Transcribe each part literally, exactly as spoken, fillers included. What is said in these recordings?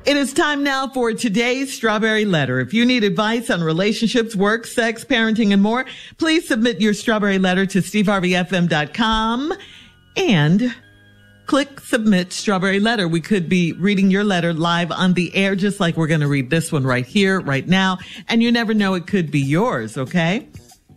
It is time now for today's Strawberry Letter. If you need advice on relationships, work, sex, parenting, and more, please submit your Strawberry Letter to steve harvey f m dot com and click Submit Strawberry Letter. We could be reading your letter live on the air, just like we're going to read this one right here, right now. And you never know, it could be yours, okay?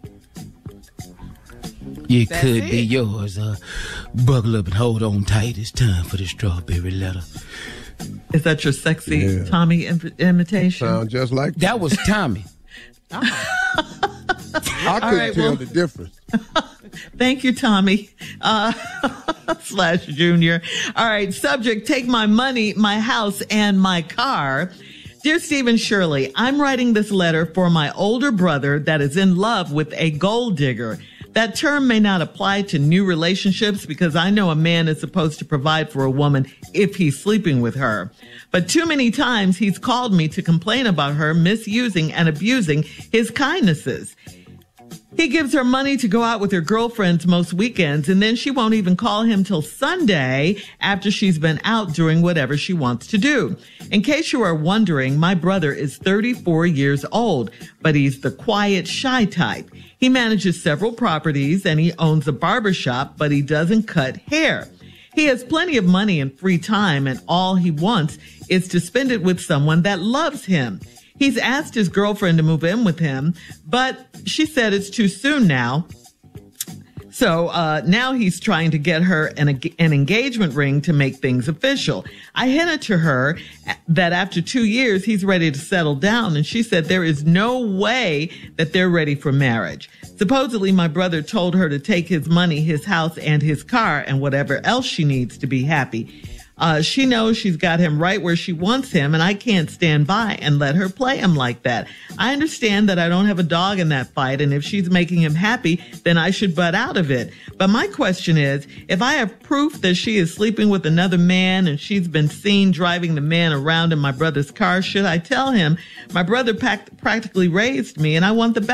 It That's could it. be yours. Uh, buckle up and hold on tight. It's time for the Strawberry Letter. Is that your sexy yeah. Tommy Im- imitation? Sound just like that. That was Tommy. I couldn't right, tell well, the difference. Thank you, Tommy, uh, slash Junior. All right, subject, take my money, my house, and my car. Dear Stephen Shirley, I'm writing this letter for my older brother that is in love with a gold digger. That term may not apply to new relationships because I know a man is supposed to provide for a woman if he's sleeping with her. But too many times he's called me to complain about her misusing and abusing his kindnesses. He gives her money to go out with her girlfriends most weekends, and then she won't even call him till Sunday after she's been out doing whatever she wants to do. In case you are wondering, my brother is thirty-four years old, but he's the quiet, shy type. He manages several properties and he owns a barbershop, but he doesn't cut hair. He has plenty of money and free time, and all he wants is to spend it with someone that loves him. He's asked his girlfriend to move in with him, but she said it's too soon now. So uh now he's trying to get her an, an engagement ring to make things official. I hinted to her that after two years, he's ready to settle down, and she said there is no way that they're ready for marriage. Supposedly, my brother told her to take his money, his house, and his car, and whatever else she needs to be happy. Uh, she knows she's got him right where she wants him, and I can't stand by and let her play him like that. I understand that I don't have a dog in that fight, and if she's making him happy, then I should butt out of it. But my question is, if I have proof that she is sleeping with another man and she's been seen driving the man around in my brother's car, should I tell him? My brother pact- practically raised me, and I want the best